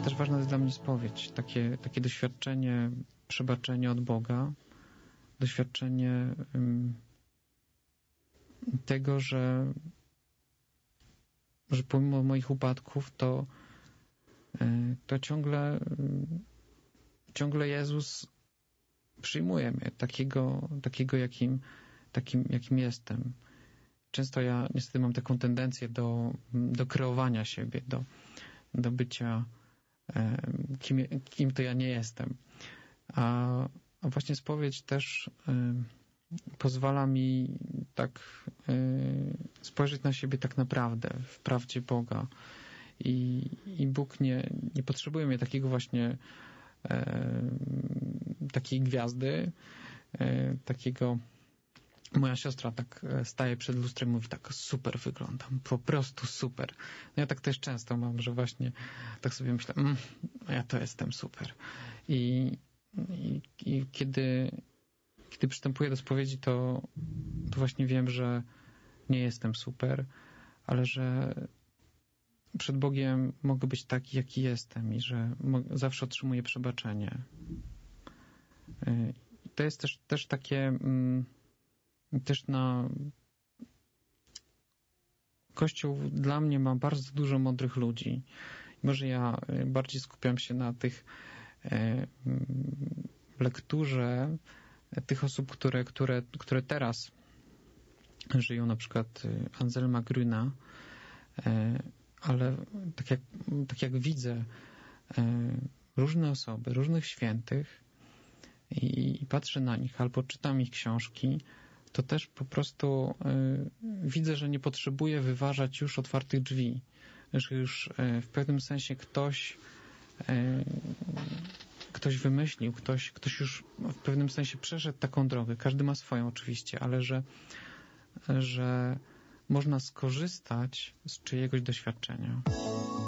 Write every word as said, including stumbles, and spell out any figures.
też ważna jest dla mnie spowiedź, takie, takie doświadczenie, przebaczenie od Boga, doświadczenie um, tego, że, że pomimo moich upadków, to, to ciągle, ciągle Jezus przyjmuje mnie takiego, takiego jakim, takim, jakim jestem. Często ja niestety mam taką tendencję do, do kreowania siebie, do, do bycia kim, kim to ja nie jestem. A, a właśnie spowiedź też pozwala mi tak spojrzeć na siebie tak naprawdę, w prawdzie Boga. I, i Bóg nie, nie potrzebuje mnie takiego właśnie e, takiej gwiazdy, e, takiego. Moja siostra tak staje przed lustrem i mówi, tak super wyglądam, po prostu super. No ja tak też często mam, że właśnie tak sobie myślę, mm, ja to jestem super. I, i, i kiedy, kiedy przystępuję do spowiedzi, to, to właśnie wiem, że nie jestem super, ale że przed Bogiem mogę być taki, jaki jestem i że zawsze otrzymuję przebaczenie. I to jest też, też takie... Mm, też na Kościół dla mnie ma bardzo dużo mądrych ludzi. Może ja bardziej skupiam się na tych e, lekturze tych osób, które, które, które teraz żyją, na przykład Anselma Grüna, e, ale tak jak, tak jak widzę e, różne osoby, różnych świętych i, i patrzę na nich, albo czytam ich książki, to też po prostu y, widzę, że nie potrzebuję wyważać już otwartych drzwi, że już y, w pewnym sensie ktoś y, ktoś wymyślił, ktoś, ktoś już w pewnym sensie przeszedł taką drogę. Każdy ma swoją oczywiście, ale że, że można skorzystać z czyjegoś doświadczenia.